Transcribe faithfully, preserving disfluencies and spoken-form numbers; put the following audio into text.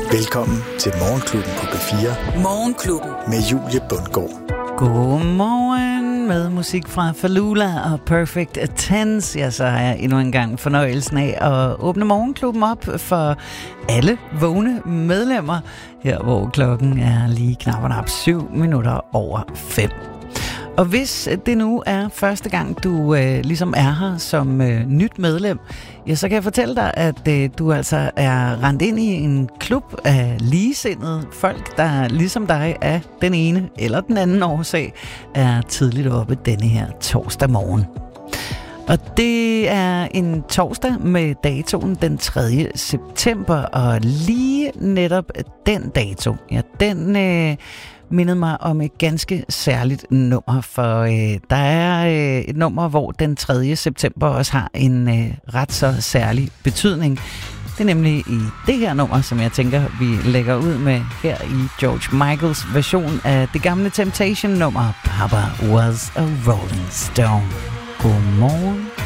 Velkommen til Morgenklubben på B fire. Morgenklubben. Med Julie Bundgaard. Godmorgen med musik fra Falula og Perfect Tense. Ja, så har jeg endnu en gang fornøjelsen af at åbne Morgenklubben op for alle vågne medlemmer. Her hvor klokken er lige knap og nap syv minutter over fem. Og hvis det nu er første gang, du øh, ligesom er her som øh, nyt medlem, ja, så kan jeg fortælle dig, at øh, du altså er rendt ind i en klub af ligesindede folk, der ligesom dig af den ene eller den anden årsag er tidligt oppe denne her torsdag morgen. Og det er en torsdag med datoen den tredje september, og lige netop den dato, ja, den øh, mindede mig om et ganske særligt nummer, for øh, der er øh, et nummer, hvor den tredje september også har en øh, ret så særlig betydning. Det er nemlig i det her nummer, som jeg tænker, vi lægger ud med her i George Michaels version af det gamle Temptation-nummer, Papa Was a Rolling Stone. Godmorgen.